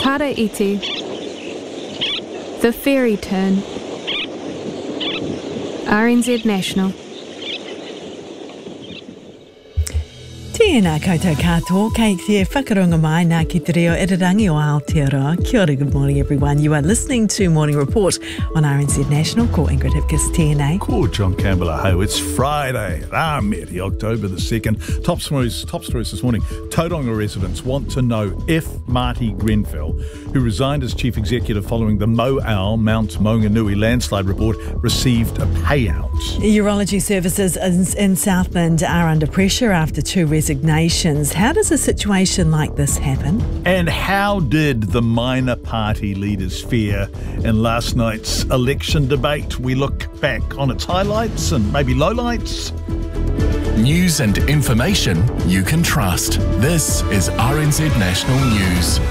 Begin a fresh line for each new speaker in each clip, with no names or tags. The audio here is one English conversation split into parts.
Kara Itu. The Fairy Turn. RNZ National.
Tēnā koutou katoa, Kate here, whakaronga mai nā ki te reo irirangi o Aotearoa. Kia ora, good morning everyone. You are listening to Morning Report on RNZ National. Ko Ingrid Hipkiss, tēnei.
Ko John Campbell, aho. It's Friday, Meri, October the 2nd. Top stories this morning. Tauranga residents want to know if Marty Grenfell, who resigned as Chief Executive following the Mo'ao Mount Maunganui landslide report, received a payout.
Urology services in Southland are under pressure after two resignations. How does a situation like this happen?
And how did the minor party leaders fare in last night's election debate? We look back on its highlights and maybe lowlights.
News and information you can trust. This is RNZ National News.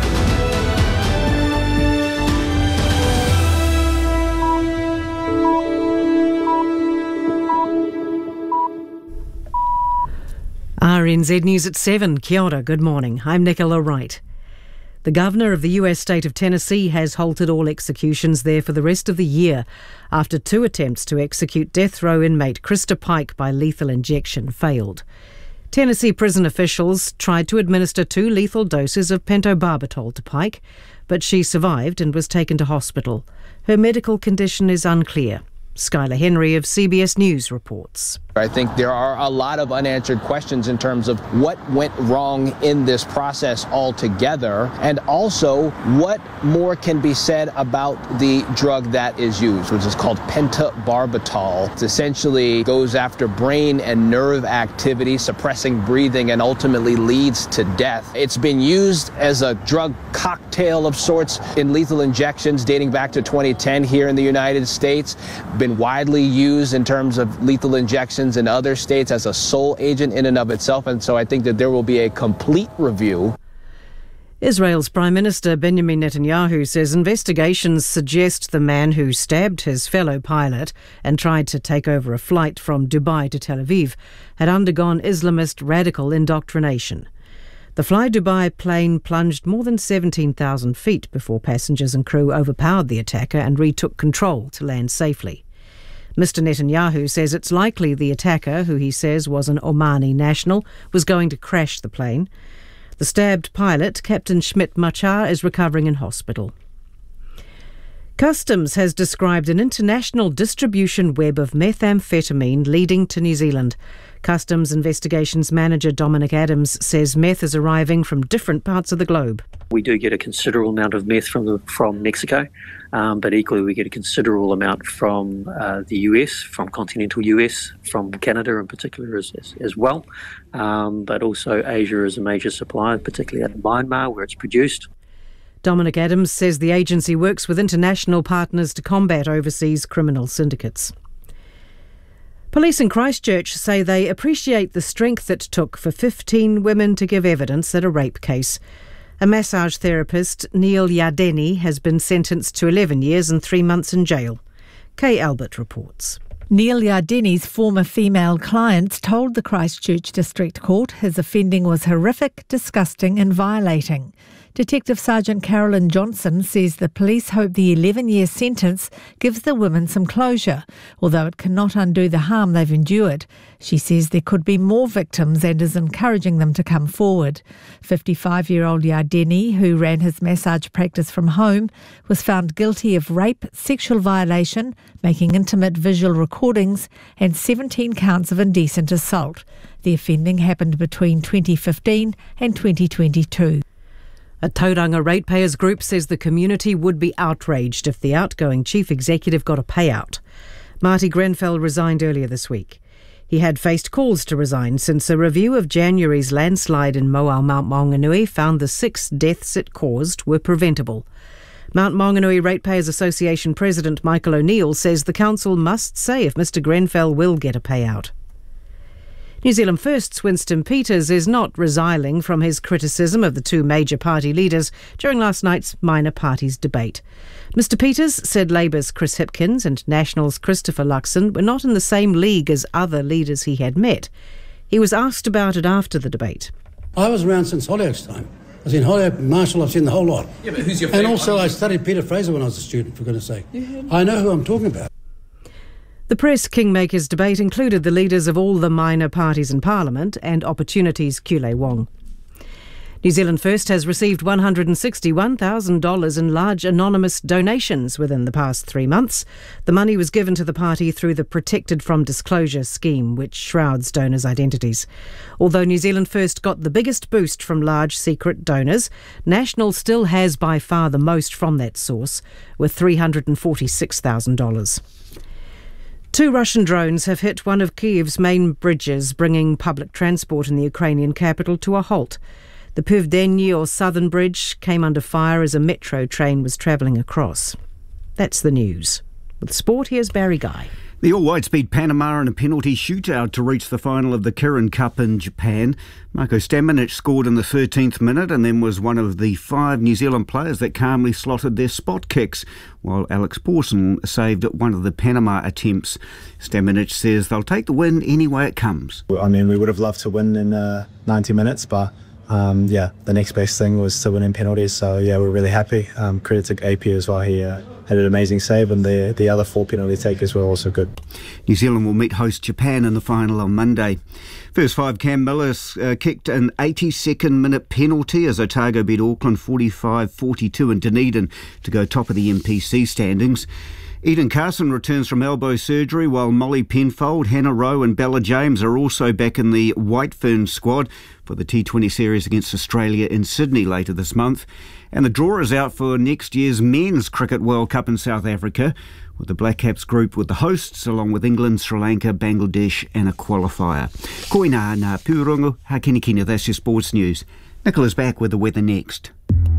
RNZ News at 7. Kia ora, good morning. I'm Nicola Wright. The governor of the US state of Tennessee has halted all executions there for the rest of the year after two attempts to execute death row inmate Krista Pike by lethal injection failed. Tennessee prison officials tried to administer 2 lethal doses of pentobarbital to Pike, but she survived and was taken to hospital. Her medical condition is unclear. Skylar Henry of CBS News reports.
I think there are a lot of unanswered questions in terms of what went wrong in this process altogether, and also what more can be said about the drug that is used, which is called pentobarbital. It essentially goes after brain and nerve activity, suppressing breathing, and ultimately leads to death. It's been used as a drug cocktail of sorts in lethal injections dating back to 2010 here in the United States, been widely used in terms of lethal injections in other states as a sole agent in and of itself, and so I think that there will be a complete review.
Israel's Prime Minister Benjamin Netanyahu says investigations suggest the man who stabbed his fellow pilot and tried to take over a flight from Dubai to Tel Aviv had undergone Islamist radical indoctrination. The Fly Dubai plane plunged more than 17,000 feet before passengers and crew overpowered the attacker and retook control to land safely. Mr. Netanyahu says it's likely the attacker, who he says was an Omani national, was going to crash the plane. The stabbed pilot, Captain Schmidt Machar, is recovering in hospital. Customs has described an international distribution web of methamphetamine leading to New Zealand. Customs Investigations Manager Dominic Adams says meth is arriving from different parts of the globe.
We do get a considerable amount of meth from Mexico, but equally we get a considerable amount from the US, from continental US, from Canada in particular as well, but also Asia is a major supplier, particularly out of Myanmar where it's produced.
Dominic Adams says the agency works with international partners to combat overseas criminal syndicates. Police in Christchurch say they appreciate the strength it took for 15 women to give evidence at a rape case. A massage therapist, Neil Yardeni, has been sentenced to 11 years and 3 months in jail. Kay Albert reports.
Neil Yardeni's former female clients told the Christchurch District Court his offending was horrific, disgusting and violating. Detective Sergeant Carolyn Johnson says the police hope the 11-year sentence gives the women some closure, although it cannot undo the harm they've endured. She says there could be more victims and is encouraging them to come forward. 55-year-old Yardeni, who ran his massage practice from home, was found guilty of rape, sexual violation, making intimate visual recordings and 17 counts of indecent assault. The offending happened between 2015 and 2022.
A Tauranga ratepayers group says the community would be outraged if the outgoing chief executive got a payout. Marty Grenfell resigned earlier this week. He had faced calls to resign since a review of January's landslide in Mo'ao Mount Maunganui found the 6 deaths it caused were preventable. Mount Maunganui Ratepayers Association President Michael O'Neill says the council must say if Mr Grenfell will get a payout. New Zealand First's Winston Peters is not resiling from his criticism of the two major party leaders during last night's minor parties debate. Mr Peters said Labour's Chris Hipkins and National's Christopher Luxon were not in the same league as other leaders he had met. He was asked about it after the debate.
I was around since Holyoake's time. I've seen Holyoake, Marshall, I've seen the whole lot.
Yeah, but who's your
And
favourite?
also I studied Peter Fraser when I was a student, for goodness sake. I know who I'm talking about.
The Press Kingmakers debate included the leaders of all the minor parties in Parliament and Opportunity's Kule Wong. New Zealand First has received $161,000 in large anonymous donations within the past 3 months. The money was given to the party through the Protected from Disclosure scheme, which shrouds donors' identities. Although New Zealand First got the biggest boost from large secret donors, National still has by far the most from that source, with $346,000. 2 Russian drones have hit one of Kyiv's main bridges, bringing public transport in the Ukrainian capital to a halt. The Pivdeny or Southern Bridge came under fire as a metro train was travelling across. That's the news. With sport, here's Barry Guy.
The all-whites beat Panama in a penalty shootout to reach the final of the Kirin Cup in Japan. Marko Stamenic scored in the 13th minute and then was one of the 5 New Zealand players that calmly slotted their spot kicks, while Alex Pawson saved one of the Panama attempts. Stamenic says they'll take the win any way it comes.
I mean, we would have loved to win in 90 minutes, but the next best thing was to win in penalties. So, we're really happy. Credit to AP as well. He had an amazing save, and the other 4 penalty takers were also good.
New Zealand will meet host Japan in the final on Monday. First 5, Cam Miller kicked an 82nd minute penalty as Otago beat Auckland 45-42 in Dunedin to go top of the NPC standings. Eden Carson returns from elbow surgery, while Molly Penfold, Hannah Rowe and Bella James are also back in the White Fern squad for the T20 series against Australia in Sydney later this month. And the draw is out for next year's Men's Cricket World Cup in South Africa, with the Black Caps group with the hosts, along with England, Sri Lanka, Bangladesh and a qualifier. Koina ngā pūrongo, hakinikina, that's your sports news. Nicola's back with the weather next.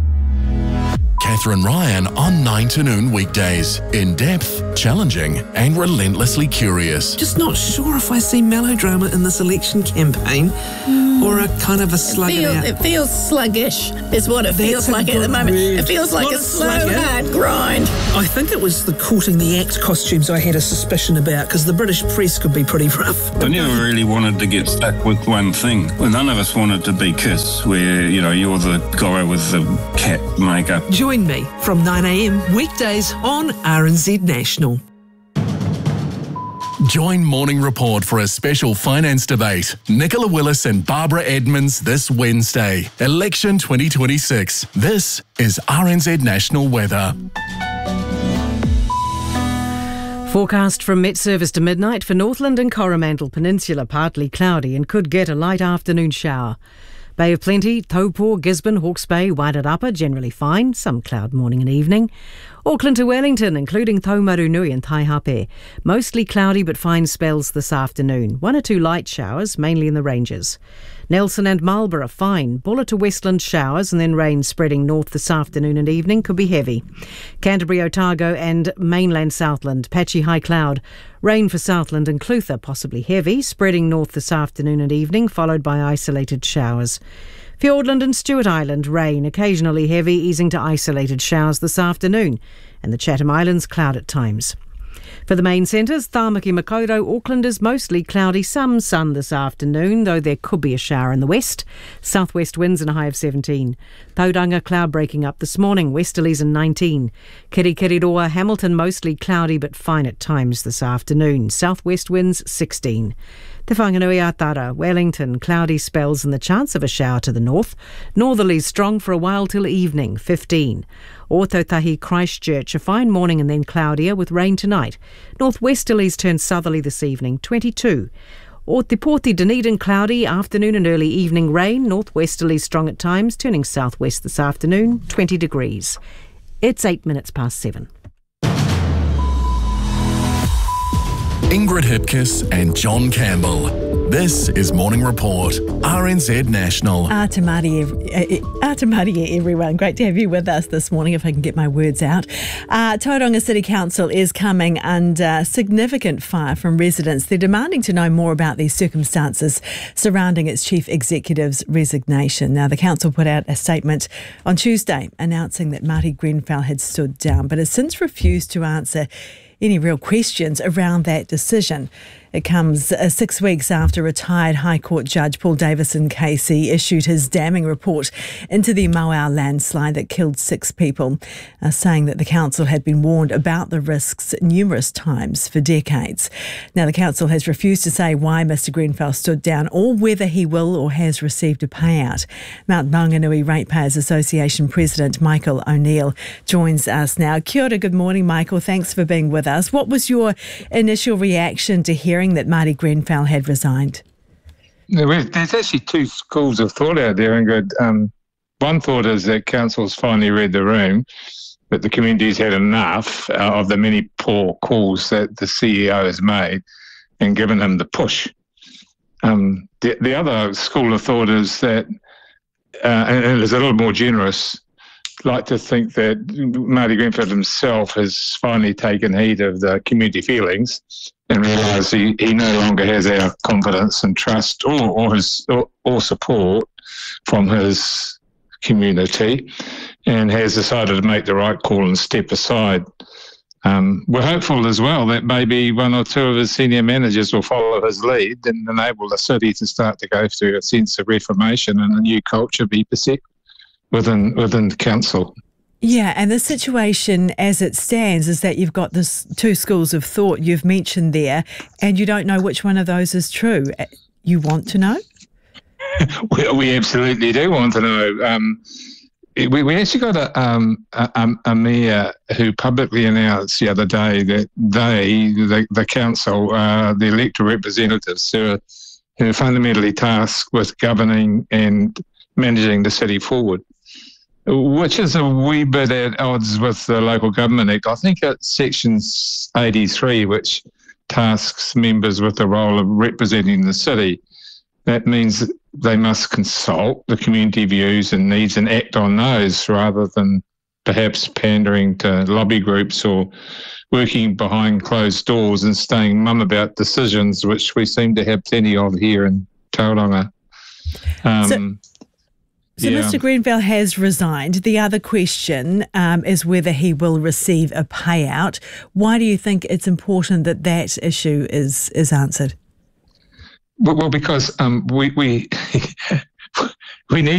Catherine Ryan on 9 to noon weekdays. In-depth, challenging and relentlessly curious.
Just not sure if I see melodrama in this election campaign or a kind of a slug it out.
It feels sluggish is what it feels like at the moment. It feels like a slow, hard grind.
I think it was the Courting the Act costumes I had a suspicion about, because the British press could be pretty rough.
I never really wanted to get stuck with one thing. Well, none of us wanted to be Kiss, where, you're the guy with the cat makeup.
Join me from 9 a.m. weekdays on RNZ National.
Join Morning Report for a special finance debate. Nicola Willis and Barbara Edmonds this Wednesday. Election 2026. This is RNZ National Weather.
Forecast from Met Service to midnight for Northland and Coromandel Peninsula, partly cloudy and could get a light afternoon shower. Bay of Plenty, Taupo, Gisborne, Hawke's Bay, Wairarapa, generally fine, some cloud morning and evening. Auckland to Wellington, including Taumarunui and Taihape. Mostly cloudy but fine spells this afternoon. 1 or 2 light showers, mainly in the ranges. Nelson and Marlborough fine. Buller to Westland showers and then rain spreading north this afternoon and evening, could be heavy. Canterbury, Otago and mainland Southland, patchy high cloud. Rain for Southland and Clutha, possibly heavy, spreading north this afternoon and evening, followed by isolated showers. Fiordland and Stewart Island, rain, occasionally heavy, easing to isolated showers this afternoon. And the Chatham Islands, cloud at times. For the main centres, Tāmaki, Makaurau, Auckland is mostly cloudy, some sun this afternoon, though there could be a shower in the west. Southwest winds and a high of 17. Tauranga, cloud breaking up this morning, westerlies and 19. Kirikiriroa, Hamilton, mostly cloudy but fine at times this afternoon. Southwest winds 16. Te Whanganui Atara, Wellington, cloudy spells and the chance of a shower to the north. Northerlies strong for a while till evening, 15. Ōtautahi, Christchurch, a fine morning and then cloudier with rain tonight. Northwesterlies turn southerly this evening, 22. Te Poti, Dunedin, cloudy, afternoon and early evening rain. Northwesterlies strong at times, turning southwest this afternoon, 20 degrees. It's 8 minutes past 7.
Ingrid Hipkiss and John Campbell. This is Morning Report, RNZ National.
Atamari, everyone. Great to have you with us this morning, if I can get my words out. Tauranga City Council is coming under significant fire from residents. They're demanding to know more about these circumstances surrounding its chief executive's resignation. Now, the council put out a statement on Tuesday announcing that Marty Grenfell had stood down, but has since refused to answer any real questions around that decision. It comes 6 weeks after retired High Court Judge Paul Davison Casey issued his damning report into the Mauao landslide that killed 6 people, saying that the council had been warned about the risks numerous times for decades. Now, the council has refused to say why Mr Grenfell stood down or whether he will or has received a payout. Mount Maunganui Ratepayers Association President Michael O'Neill joins us now. Kia ora, good morning, Michael. Thanks for being with us. What was your initial reaction to hearing that Marty Grenfell had resigned?
There's actually 2 schools of thought out there, Ingrid. One thought is that council's finally read the room, that the community's had enough of the many poor calls that the CEO has made and given him the push. The other school of thought is that, and it is a little more generous, like to think that Marty Grenfell himself has finally taken heed of the community feelings and realised he no longer has our confidence and trust or support from his community, and has decided to make the right call and step aside. We're hopeful as well that maybe 1 or 2 of his senior managers will follow his lead and enable the city to start to go through a sense of reformation and a new culture be perceived within the council.
Yeah, and the situation as it stands is that you've got this 2 schools of thought you've mentioned there, and you don't know which one of those is true. You want to know?
We absolutely do want to know. We actually got a mayor who publicly announced the other day that the council, the elected representatives who are fundamentally tasked with governing and managing the city forward, which is a wee bit at odds with the Local Government Act. I think it's Section 83, which tasks members with the role of representing the city. That means they must consult the community views and needs and act on those, rather than perhaps pandering to lobby groups or working behind closed doors and staying mum about decisions, which we seem to have plenty of here in Tauranga.
So Mr Grenfell has resigned. The other question is whether he will receive a payout. Why do you think it's important that that issue is answered?
Well, because we need